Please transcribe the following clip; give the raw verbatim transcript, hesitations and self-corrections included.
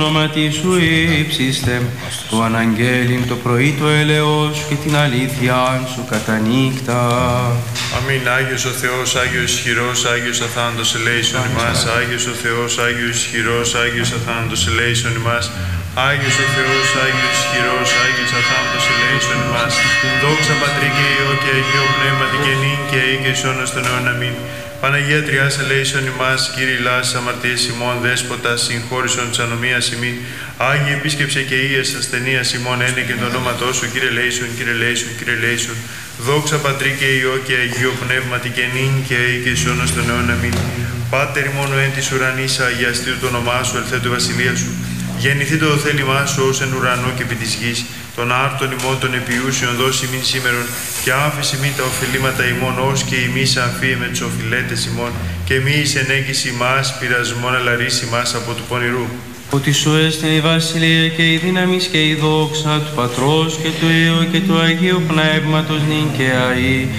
ονόματι σου ύψιστε, το αναγγέλιν το πρωί το έλεος και την αλήθεια σου κατά νύχτα. Αμήν. Άγιος ο Θεός, Άγιος ισχυρός, Άγιος αθάνατος ελέησον ημάς. Άγιος ο Θεός, Άγιος ισχυρός, Άγιος αθάνατος ελέησον ημάς. Άγιος ο Θεός, Άγιος ισχυρός, Άγιος αθάνατος ελέησον ημάς. Δόξα Πατρί και Υιό και Αγίο Πνεύματι και νυν και αεί και εις αιώνας των αιώνων. Αμήν. Παναγία Τριάς ελέησον ημάς, Κύριε Λάς, αμαρτίες ημών, Δέσποτα, συγχώρησον της ανομίας ημί. Άγιε επίσκεψε και ίες ασθενείας ημών, ένε και το ονόματό σου, Κύριε ελέησον, Κύριε ελέησον, Κύριε ελέησον. Δόξα Πατρί και Υιό και Αγίο Πνεύματι και νυν και αεί και εις αιώνας των αιώνων. Αμήν. Πάτερ ημών εν της ουρανής, αγιαστήτω το όνομά σου, ελθέτω η βασιλεία σου. Γεννηθείτε το θέλημά σου ως εν ουρανό και επί της γης. Των άρτων ημών των επιούσιων δώσει μην σήμερον, και άφηση μη τα οφειλήματα ημών, ως και ημείς αμφίε με τους οφειλέτες ημών, και μη εις ενέγγιση ημάς πειρασμόν, αλλά ρίση ημάς από του πονηρού. Ότι σου έστειλε η βασιλεία και η δύναμη και η δόξα του Πατρός και του Υιού και του Αγίου Πνεύματος νυν και αεί